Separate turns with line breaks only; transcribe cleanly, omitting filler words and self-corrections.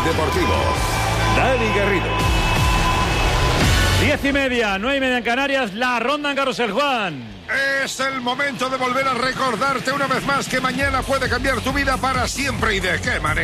Deportivo. Dani Garrido.
10:30, 9:30 en Canarias, la ronda en Carrusel, Juan.
Es el momento de volver a recordarte una vez más que mañana puede cambiar tu vida para siempre. ¿Y de qué manera?